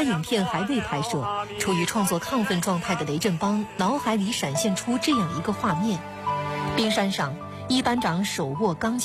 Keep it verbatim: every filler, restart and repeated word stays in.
影片还未拍摄，处于创作亢奋状态的雷振邦脑海里闪现出这样一个画面：冰山上，一班长手握钢